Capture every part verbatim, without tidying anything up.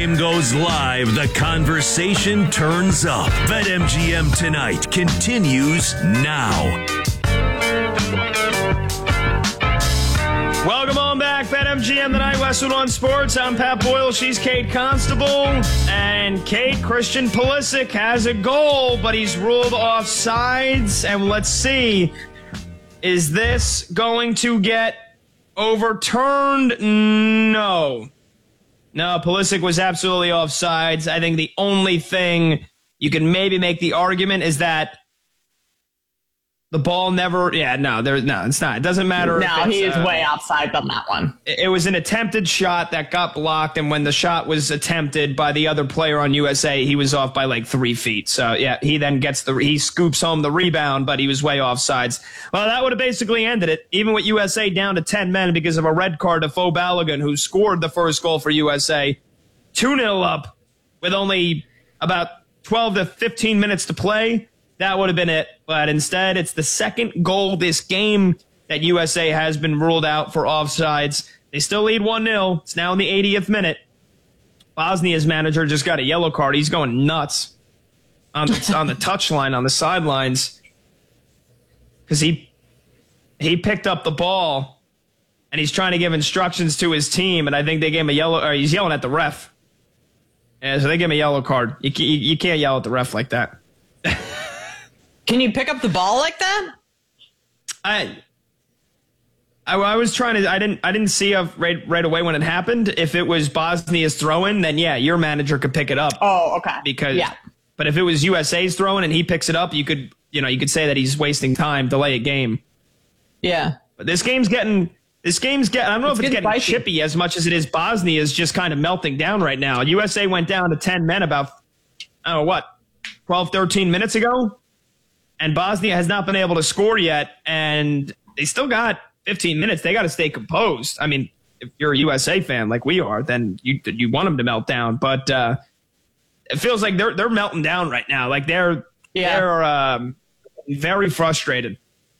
Game goes live, the conversation turns up. BetMGM Tonight continues now. Welcome on back, BetMGM Tonight, Westwood One Sports. I'm Pat Boyle, she's Kate Constable. And Kate, Christian Pulisic has a goal, but he's ruled off sides. And let's see, is this going to get overturned? No. No, Pulisic was absolutely offsides. I think the only thing you can maybe make the argument is that the ball never, yeah, no, there, no, it's not. It doesn't matter. No, he is uh, way offside on that one. It, it was an attempted shot that got blocked, and when the shot was attempted by the other player on U S A, he was off by like three feet. So, yeah, he then gets the, he scoops home the rebound, but he was way offsides. Well, that would have basically ended it, even with U S A down to ten men because of a red card to Fo Balogun, who scored the first goal for U S A. two nil up with only about twelve to fifteen minutes to play. That would have been it. But instead, it's the second goal this game that U S A has been ruled out for offsides. They still lead one nil. It's now in the eightieth minute. Bosnia's manager just got a yellow card. He's going nuts on the, on the touchline, on the sidelines. Because he, he picked up the ball, and he's trying to give instructions to his team, and I think they gave him a yellow, or he's yelling at the ref. Yeah, so they gave him a yellow card. You, you, you can't yell at the ref like that. Can you pick up the ball like that? I, I, I was trying to. I didn't. I didn't see a right right away when it happened. If it was Bosnia's throwing, then yeah, your manager could pick it up. Oh, okay. Because yeah. But if it was U S A's throwing and he picks it up, you could you know you could say that he's wasting time, delay a game. Yeah. But this game's getting. This game's getting. I don't know it's if it's getting, getting getting chippy as much as it is. Bosnia's just kind of melting down right now. U S A went down to ten men about I don't know what twelve, thirteen minutes ago. And Bosnia has not been able to score yet, and they still got fifteen minutes. They got to stay composed. I mean, if you're a U S A fan like we are, then you you want them to melt down. But uh, it feels like they're they're melting down right now. Like they're yeah. they're um, very frustrated.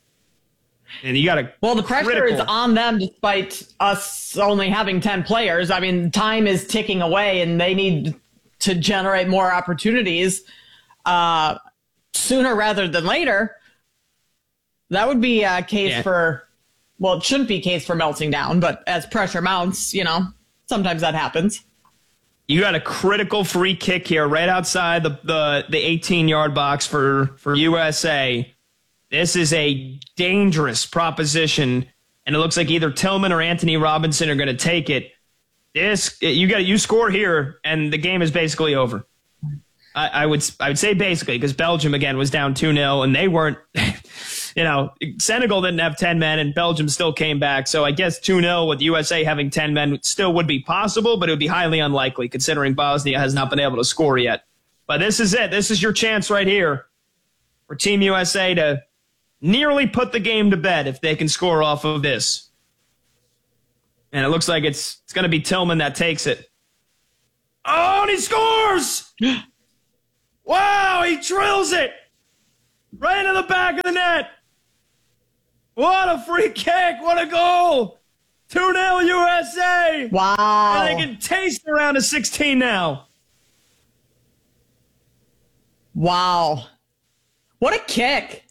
And you got to well, the pressure critical. is on them, despite us only having ten players. I mean, time is ticking away, and they need to generate more opportunities. Uh, Sooner rather than later. That would be a case yeah. for, well, it shouldn't be a case for melting down, but as pressure mounts, you know, sometimes that happens. You got a critical free kick here right outside the the, the eighteen-yard box for, for U S A. This is a dangerous proposition, and it looks like either Tillman or Anthony Robinson are going to take it. This you got you score here, and the game is basically over. I, I would I would say basically because Belgium, again, was down two nil, and they weren't, you know, Senegal didn't have ten men, and Belgium still came back. So I guess two nil with U S A having ten men still would be possible, but it would be highly unlikely considering Bosnia has not been able to score yet. But this is it. This is your chance right here for Team U S A to nearly put the game to bed if they can score off of this. And it looks like it's it's going to be Tillman that takes it. Oh, and he scores! Wow, he drills it right into the back of the net. What a free kick. What a goal. two nil U S A. Wow. And they can taste the round of sixteen now. Wow. What a kick.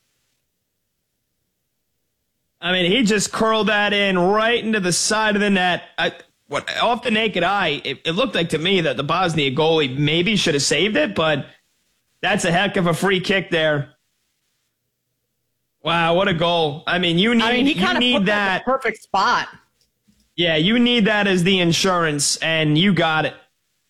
I mean, he just curled that in right into the side of the net. I, what off the naked eye, it, it looked like to me that the Bosnia goalie maybe should have saved it, but that's a heck of a free kick there. Wow, what a goal! I mean, you need I mean, he you kind of need put that, that in the perfect spot. Yeah, you need that as the insurance, and you got it.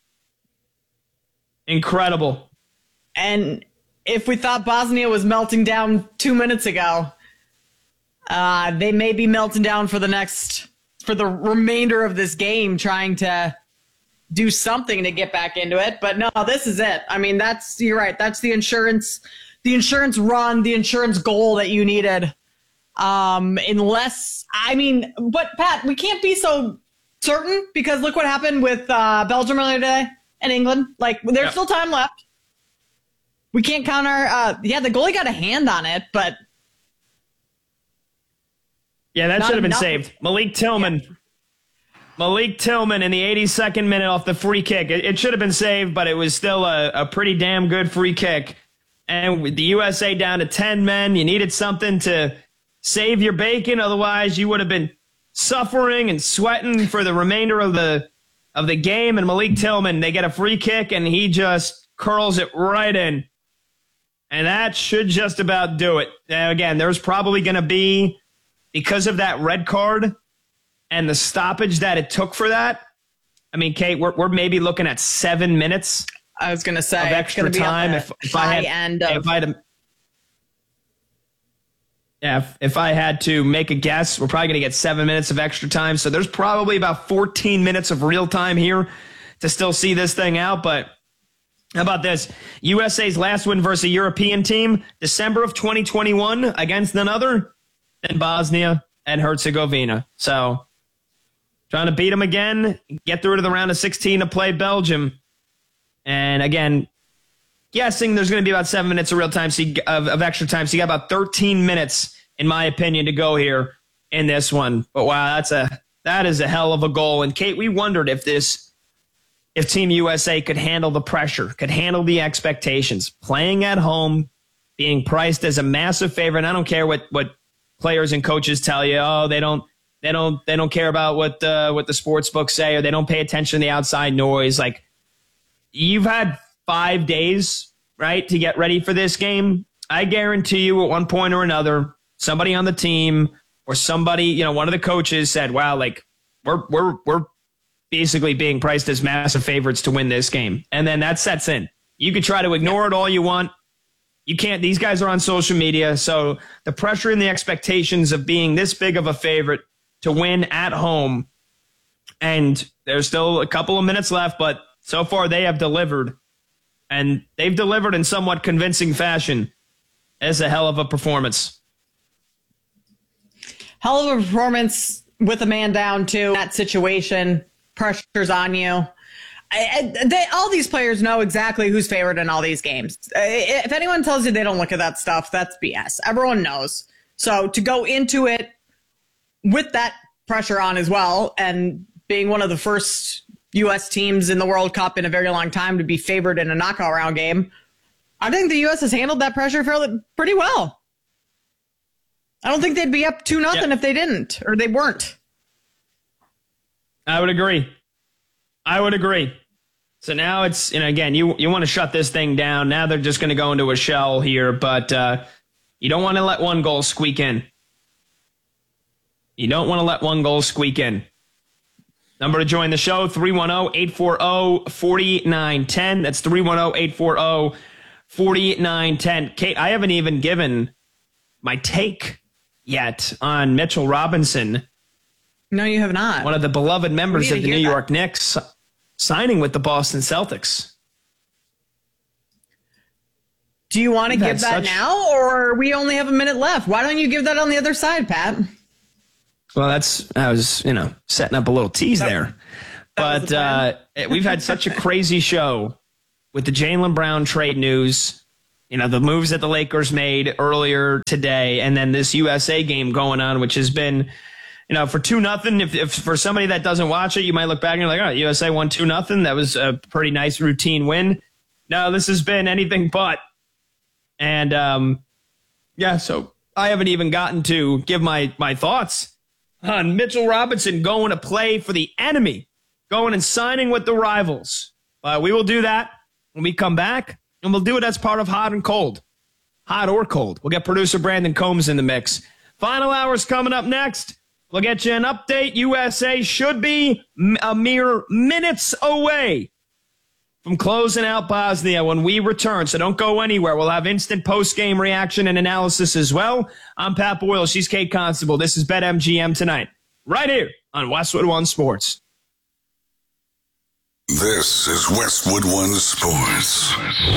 Incredible. And if we thought Bosnia was melting down two minutes ago, uh, they may be melting down for the next. for the remainder of this game, trying to do something to get back into it. But no, this is it. I mean, that's, you're right. That's the insurance, the insurance run, the insurance goal that you needed. Um, unless, I mean, but Pat, we can't be so certain because look what happened with uh, Belgium earlier today and England. Like, there's yep. still time left. We can't count our, uh, yeah, the goalie got a hand on it, but yeah, that Not should have been enough. saved. Malik Tillman. Malik Tillman in the eighty-second minute off the free kick. It, it should have been saved, but it was still a, a pretty damn good free kick. And with the U S A down to ten men, you needed something to save your bacon. Otherwise, you would have been suffering and sweating for the remainder of the of the game. And Malik Tillman, they get a free kick, and he just curls it right in. And that should just about do it. Now, again, there's probably going to be, because of that red card and the stoppage that it took for that, I mean, Kate, we're, we're maybe looking at seven minutes. I was going to say of extra time. If, if I had, end of- if I had, yeah, if, if I had to make a guess, we're probably going to get seven minutes of extra time. So there's probably about fourteen minutes of real time here to still see this thing out. But how about this? U S A's last win versus a European team, December of twenty twenty-one, against none other than Bosnia and Herzegovina. So trying to beat them again, get through to the round of sixteen to play Belgium. And again, guessing there's going to be about seven minutes of real time so you, of, of extra time. So you got about thirteen minutes, in my opinion, to go here in this one. But wow, that's a that is a hell of a goal. And Kate, we wondered if this, if Team U S A could handle the pressure, could handle the expectations, playing at home, being priced as a massive favorite. I don't care what what players and coaches tell you. Oh, they don't they don't they don't care about what the what the sports books say, or they don't pay attention to the outside noise. Like, you've had five days, right, to get ready for this game. I guarantee you at one point or another, somebody on the team or somebody, you know, one of the coaches said, wow, like, we're we're we're basically being priced as massive favorites to win this game. And then that sets in. You could try to ignore it all you want. You can't. These guys are on social media. So the pressure and the expectations of being this big of a favorite to win at home, and there's still a couple of minutes left, but so far they have delivered, and they've delivered in somewhat convincing fashion. It's a hell of a performance. Hell of a performance with a man down, too. That situation, pressure's on you. I, I, they, all these players know exactly who's favored in all these games. If anyone tells you they don't look at that stuff, that's B S. Everyone knows. So to go into it with that pressure on as well, and being one of the first U S teams in the World Cup in a very long time to be favored in a knockout round game, I think the U S has handled that pressure fairly pretty well. I don't think they'd be up two nothing yep. if they didn't, or they weren't. I would agree. I would agree. So now it's, you know, again, you you want to shut this thing down. Now they're just going to go into a shell here, but uh, you don't want to let one goal squeak in. You don't want to let one goal squeak in. Number to join the show, three one zero, eight four zero, four nine one zero. That's three one zero, eight four zero, four nine one zero. Kate, I haven't even given my take yet on Mitchell Robinson. No, you have not. One of the beloved members of the New that. York Knicks signing with the Boston Celtics. Do you want to We've give had that such- now, or we only have a minute left? Why don't you give that on the other side, Pat? Well, that's, I was, you know, setting up a little tease That- there. that was But the uh, plan. we've had such a crazy show with the Jaylen Brown trade news, you know, the moves that the Lakers made earlier today, and then this U S A game going on, which has been, you know, for two nothing. If, if for somebody that doesn't watch it, you might look back and you're like, all right, U S A won two nothing. That was a pretty nice routine win. No, this has been anything but. And um, yeah, so I haven't even gotten to give my my thoughts on Mitchell Robinson going to play for the enemy, going and signing with the rivals. Uh, we will do that when we come back, and we'll do it as part of Hot and Cold. Hot or cold. We'll get producer Brandon Combs in the mix. Final hour's coming up next. We'll get you an update. U S A should be a mere minutes away from closing out Bosnia when we return, so don't go anywhere. We'll have instant post-game reaction and analysis as well. I'm Pat Boyle. She's Kate Constable. This is BetMGM Tonight, right here on Westwood One Sports. This is Westwood One Sports.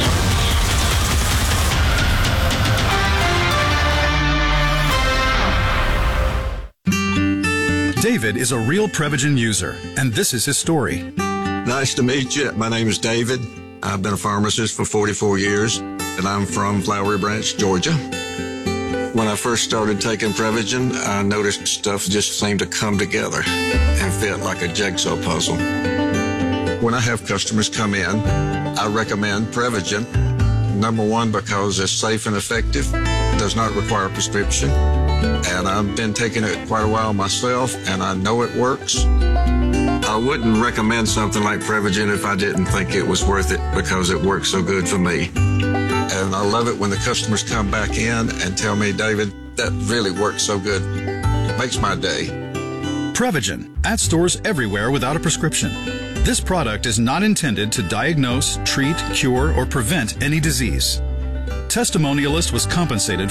David is a real Prevagen user, and this is his story. Nice to meet you. My name is David. I've been a pharmacist for forty-four years, and I'm from Flowery Branch, Georgia. When I first started taking Prevagen, I noticed stuff just seemed to come together and fit like a jigsaw puzzle. When I have customers come in, I recommend Prevagen. Number one, because it's safe and effective, does not require a prescription, and I've been taking it quite a while myself, and I know it works. I wouldn't recommend something like Prevagen if I didn't think it was worth it because it works so good for me. And I love it when the customers come back in and tell me, David, that really works so good. It makes my day. Prevagen, at stores everywhere without a prescription. This product is not intended to diagnose, treat, cure, or prevent any disease. Testimonialist was compensated.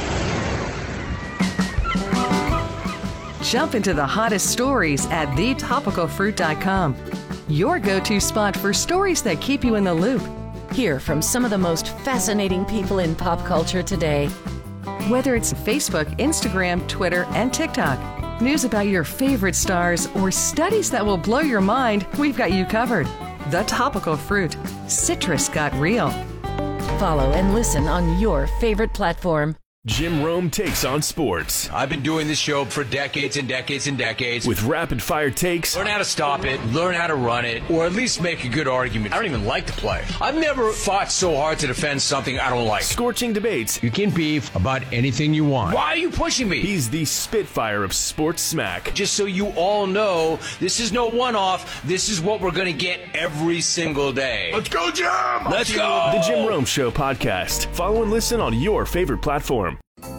Jump into the hottest stories at the topical fruit dot com. Your go-to spot for stories that keep you in the loop. Hear from some of the most fascinating people in pop culture today. Whether it's Facebook, Instagram, Twitter, and TikTok, news about your favorite stars, or studies that will blow your mind, we've got you covered. The Topical Fruit. Citrus got real. Follow and listen on your favorite platform. Jim Rome takes on sports. I've been doing this show for decades and decades and decades. With rapid-fire takes. Learn how to stop it, learn how to run it, or at least make a good argument. I don't even like to play. I've never fought so hard to defend something I don't like. Scorching debates. You can beef about anything you want. Why are you pushing me? He's the Spitfire of sports smack. Just so you all know, this is no one-off. This is what we're going to get every single day. Let's go, Jim! Let's go! The Jim Rome Show podcast. Follow and listen on your favorite platform.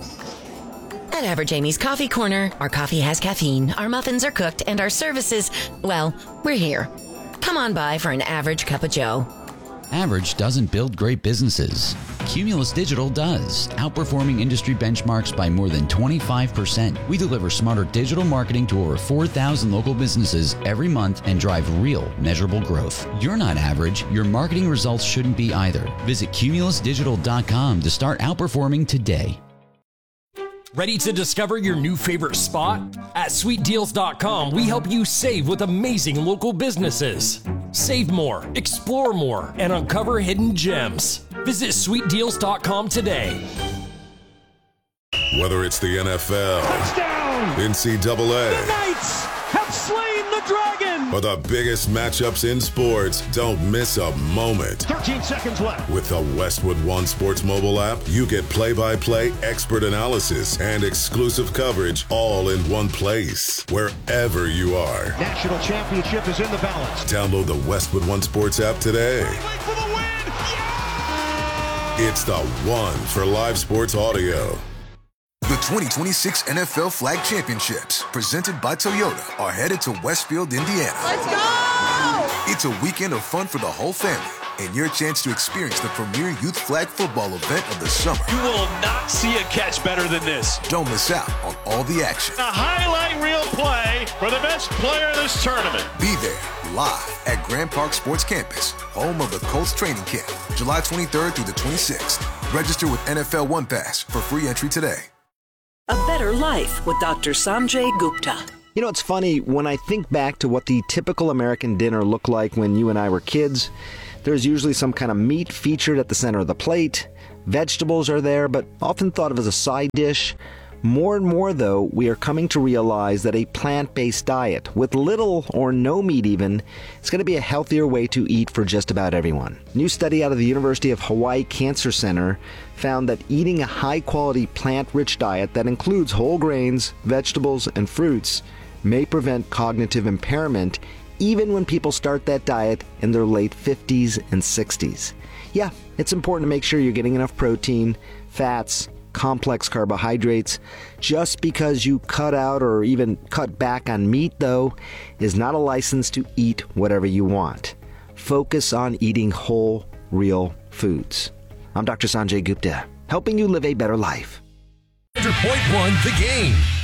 At Average Amy's Coffee Corner, our coffee has caffeine, our muffins are cooked, and our services, well, we're here. Come on by for an average cup of joe. Average doesn't build great businesses. Cumulus Digital does, outperforming industry benchmarks by more than twenty-five percent. We deliver smarter digital marketing to over four thousand local businesses every month and drive real, measurable growth. You're not average. Your marketing results shouldn't be either. Visit cumulus digital dot com to start outperforming today. Ready to discover your new favorite spot? At sweet deals dot com, we help you save with amazing local businesses. Save more, explore more, and uncover hidden gems. Visit sweet deals dot com today. Whether it's the N F L, touchdown, N C double A, the Knights have slain the dragon, or the biggest matchups in sports, don't miss a moment. thirteen seconds left. With the Westwood One Sports mobile app, you get play-by-play, expert analysis, and exclusive coverage all in one place, wherever you are. National championship is in the balance. Download the Westwood One Sports app today. For the win. Yeah! It's the one for live sports audio. The twenty twenty-six N F L Flag Championships, presented by Toyota, are headed to Westfield, Indiana. Let's go! It's a weekend of fun for the whole family, and your chance to experience the premier youth flag football event of the summer. You will not see a catch better than this. Don't miss out on all the action. A highlight reel play for the best player of this tournament. Be there, live at Grand Park Sports Campus, home of the Colts training camp, July twenty-third through the twenty-sixth. Register with N F L One Pass for free entry today. A better life with Doctor Sanjay Gupta. You know, it's funny, when I think back to what the typical American dinner looked like when you and I were kids, there's usually some kind of meat featured at the center of the plate. Vegetables are there, but often thought of as a side dish. More and more, though, we are coming to realize that a plant-based diet, with little or no meat even, is going to be a healthier way to eat for just about everyone. A new study out of the University of Hawaii Cancer Center found that eating a high-quality plant-rich diet that includes whole grains, vegetables, and fruits may prevent cognitive impairment even when people start that diet in their late fifties and sixties. Yeah, it's important to make sure you're getting enough protein, fats, complex carbohydrates. Just because you cut out or even cut back on meat, though, is not a license to eat whatever you want. Focus on eating whole, real foods. I'm Doctor Sanjay Gupta, helping you live a better life. one hundred point one The Game.